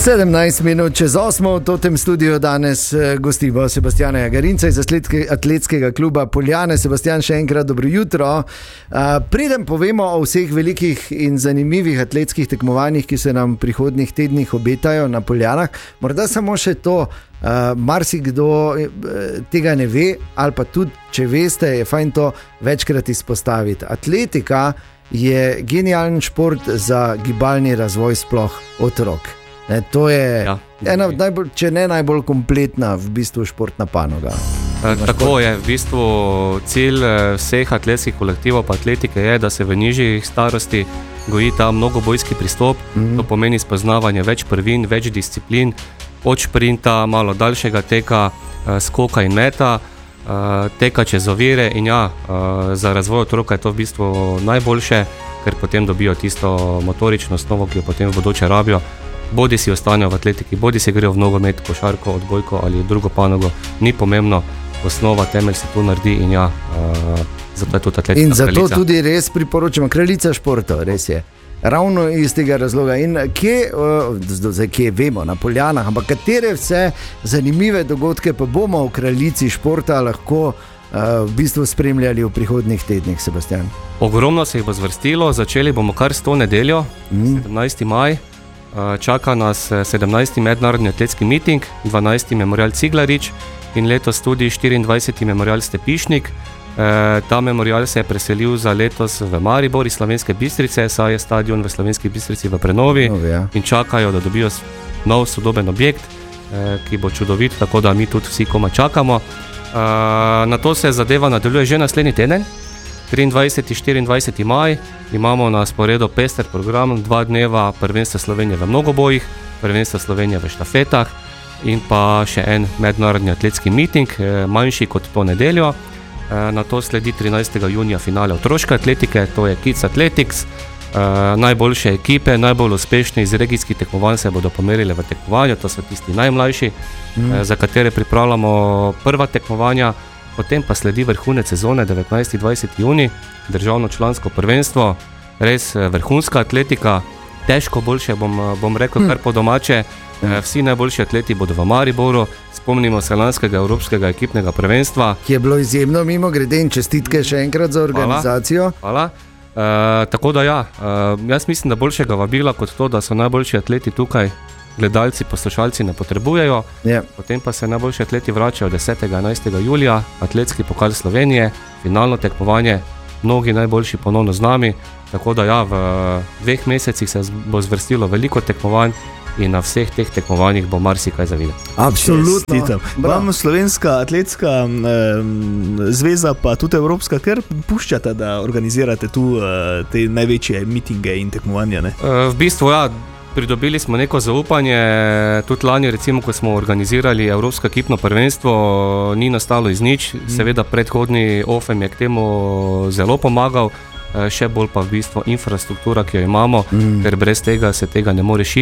17 minut čez 8 v tem studiu danes gostimo Sebastjana Jagarinca iz atletskega kluba Poljane. Sebastijan, še enkrat dobro jutro. Preden povemo o vseh velikih in zanimivih atletskih tekmovanjih, ki se nam v prihodnjih tednih obetajo na Poljanah, morda samo še to, marsikdo tega ne ve, ali pa tudi, če veste, je fajn to večkrat izpostaviti. Atletika je genijalen šport za gibalni razvoj sploh otrok. To je ena od najbolj, če ne najbolj kompletna v bistvu športna panoga. Tako je, v bistvu cilj vseh atletskih kolektivov pa atletike je, da se v nižjih starosti goji ta mnogobojski pristop. To pomeni spoznavanje več prvin, več disciplin, od šprinta, malo daljšega teka, skoka in meta, teka čez ovire in za razvoj otroka je to v bistvu najboljše, ker potem dobijo tisto motorično osnovo, ki jo potem v bodoče rabijo. Bodi si ostanejo v atletiki, bodi si grejo v nogomet, košarko, odbojko ali drugo panogo, ni pomembno, osnova, temelj se tu naredi in zato je tudi atletika kraljica. In zato tudi res priporočamo, kraljica športov, res je. Ravno iz tega razloga. In kje vemo, na Poljanah, ampak katere vse zanimive dogodke pa bomo v kraljici športa lahko v bistvu spremljali v prihodnjih tednih, Sebastijan? Ogromno se jih bo zvrstilo, začeli bomo kar s to nedeljo, 17. maj. Čaka nas 17. mednarodni atletski miting, 12. memorial Ciglarič in letos tudi 24. memorial Stepišnik. Ta memorial se je preselil za letos v Maribor iz Slovenske Bistrice, saj je stadion v Slovenski Bistrici v prenovi in čakajo, da dobijo nov sodoben objekt, ki bo čudovit, tako da mi tudi vsi komaj čakamo. Na to se zadeva nadaljuje že naslednji teden. 23. 24. maj imamo na sporedu pester program, 2 dneva prvenstva Slovenije v mnogobojih, prvenstva Slovenije v štafetah in pa še en mednarodni atletski miting, manjši kot to nedeljo. Na to sledi 13. junija finale otroške atletike, to je Kids Athletics. Najboljše ekipe, najbolj uspešne iz regijskih tekmovanj se bodo pomerile v tekmovanju, to so tisti najmlajši, za katere pripravljamo prva tekmovanja. Potem pa sledi vrhunec sezone, 19. 20. juni, državno člansko prvenstvo, res vrhunska atletika, težko boljše, bom rekel kar po domače. Vsi najboljši atleti bodo v Mariboru, spomnimo se lanskega evropskega ekipnega prvenstva. Ki je bilo izjemno, mimo grede, in čestitke še enkrat za organizacijo. Hvala. Tako da jaz mislim, da boljšega vabila kot to, da so najboljši atleti tukaj, gledalci, poslušalci ne potrebujejo. Potem pa se najboljši atleti vračajo 10. 11. julija, atletski pokal Slovenije, finalno tekmovanje, mnogi najboljši ponovno z nami, tako da v 2 mesecih se bo zvrstilo veliko tekmovanj in na vseh teh tekmovanjih bo marsikaj za videti. Absolutno. Vam Slovenska atletska zveza pa tudi Evropska kar puščata, da organizirate tu te največje mitinge in tekmovanja, ne? V bistvu pridobili smo neko zaupanje, tudi lani recimo, ko smo organizirali Evropsko ekipno prvenstvo, ni nastalo iz nič, seveda predhodni OFEM je k temu zelo pomagal, še bolj pa v bistvu infrastruktura, ki jo imamo, ker brez tega se tega ne more širiti.